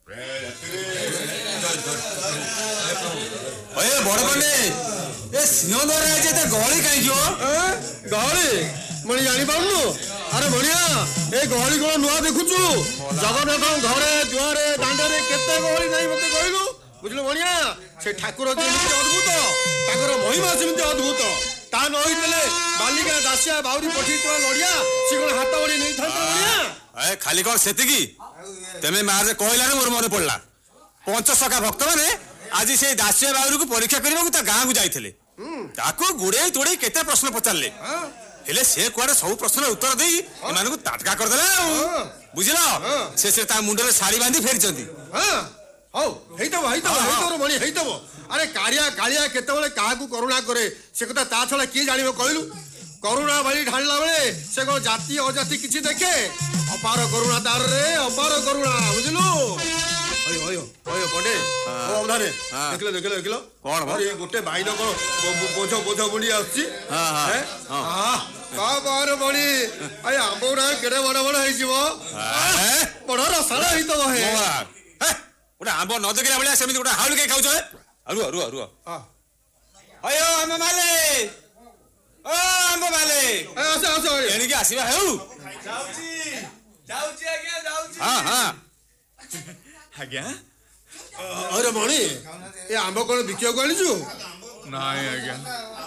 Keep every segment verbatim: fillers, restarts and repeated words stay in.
अरे बड़ पंडे ए सिंहद्वार जे गहली कहीं गहली मणि जानी पाऊनु अरे बढ़िया ए गहली कौन नुआ देखुचु जगन्नाथ घरे दुआरे दांडे केते गहली नहीं मते कहलु बुझलो बढ़िया से ठाकुर जेमिति अद्भुत ताकर महिमा सेमिति अद्भुत ता नइतले बालिका दासिया बाउरी पठी तो लड़िया से कोन हाथ ओडी नहीं था बढ़िया ए खाली कोन सेति की तमे मार जे कहला रे मोर मन पड़ला पंचसखा भक्त माने आज से दासिया बाउरी को परीक्षा करबा ता गां को जाइथिले ताको गुडे तोडे केते प्रश्न पचारले हेले से कुआडे सब प्रश्न उत्तर देई एमान को ताटका कर देला बुझिलो से से ता मुंडरे साड़ी बांधी फेरचंदी हां हौ हेइतबो हेइतबो हेइतबो मणि हेइतबो अरे कारिया कालिया केतेबेले काहाकू करुणा करे से कथा ता छला की जानिबो कहलु करुणा बाली ढाळला बेले से को जाति अजाति किछि देखे अपार करुणा तार रे अपार करुणा बुझलु अयो अयो अयो पंडे ओ अवधारे देखलो देखलो देखलो कोन अरे गोटे भाई लोग बोझ बोझ बुली आछि हां हां का बार बड़ी अय आंबोरा केडे बड़ बड़ होई जीवो बड़ रसाळ होई तो हे उडा आंबो न देखला बळिया सेमिति उडा हाउल के खाउछ अरु अरु अरु हां अयो आंबो माले ओ आंबो माले आसे आसे एनी के आसीबा हेउ जाउची जाउची आज्ञा जाउची हां हां आज्ञा अरे मणि ए आंबो कोन बिकियो गलिजु नाय आज्ञा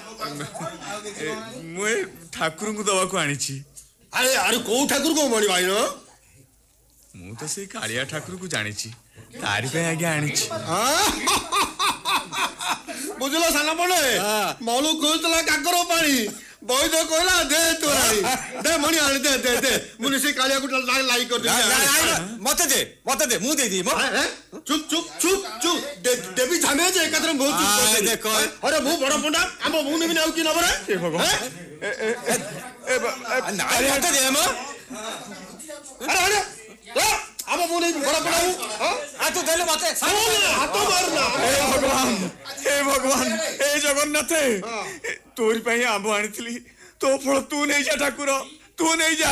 मुए ठाकुर को दवा को आनी छी अरे अरे को ठाकुर को मणि भाई न मु तो से कालिया ठाकुर को जानी छी तारी पे आज्ञा आनी छी बुझलो साना पड़े मलु कहतला काकर पानी बई तो कहला दे तोराई दे मणि आनी दे दे दे मुनि से कालिया को लाई कर दे मते दे मते दे मु दे दी मो चुप चुप चुप चुप देवी झामे जे एकत्र बहुत चुप कर दे देखो अरे मु बड़ पंडा हम मु नेबी नाउ की नबरे ए भगवान ए ए नारी हटे दे मो अरे अरे अब मु नहीं बड़ पंडा हां आ तू देले मते हाथ मारना हे भगवान हे भगवान हे जगन्नाथ तोरी पई आंबो आनीथली तो फल तू नहीं जा ठाकुर तू नहीं जा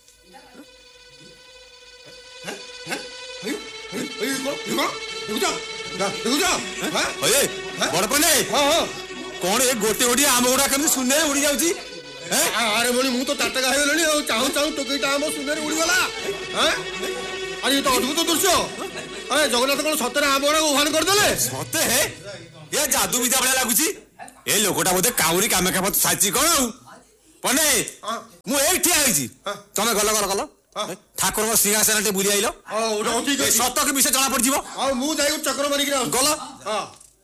बड़ पंडे कौन ए गोटे गोटे आम गुड़ा केमती शून्य उड़ी जाउची अरे बोली मु तो ताटका हे गलनी चाहू चाहू टोकेटा आम शून्य उड़ी गला अरे ये तो अद्भुत दृश्य अरे जगन्नाथ कौन सतरे आम गुड़ा उभान कर देले सते हे ये जादू विद्या भलिया लागुची ए लोकटा बोधे काउरी कामे कामत साची कोन पंडे मु एक ठिया आइची तमे गल गल गल ठाकुर सिंहासन टे बुली आइलो ओ ठीक है सत के विषय जना पड़ जीवो आ मु जाई चक्र मारी के गल हां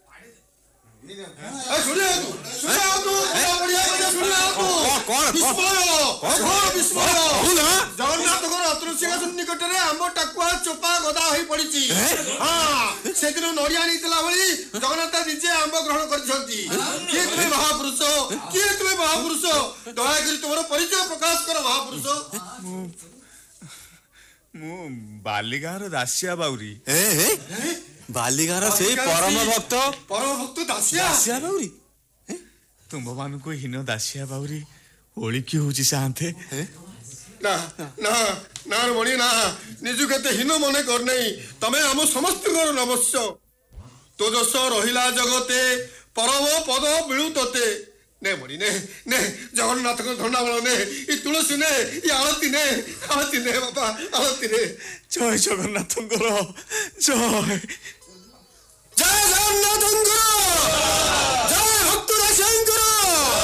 ए सुने तू सुने तू बढ़िया बढ़िया सुने तू कौन विस्मय कौन विस्मय ना जगन्नाथ को रत्न सिंहासन निकट रे आंबो टकुआ चोपा गदा होई पड़ीची हां से दिन नरिया नीतला बळी जगन्नाथ निजे आंबो ग्रहण करछंती के तुमे महापुरुष के तुमे महापुरुष दया करी तोर परिचय प्रकाश कर महापुरुष मु बालिगार दासिया बाउरी ए ए बालिगार से परम भक्त परम भक्त दासिया दासिया बाउरी तुम मान को हिनो दासिया बाउरी ओली की होची साथे ना ना ना मणि ना निजु केते हिनो मने कर नहीं तमे हम समस्त कर नमस्य तो दस रहिला जगते परम पद मिलु तते ने मणि ने ने जगन्नाथ को धन्ना बळ ने ई तुलसी ने ई आरती ने आरती ने बाबा आरती ने जय जगन्नाथ जय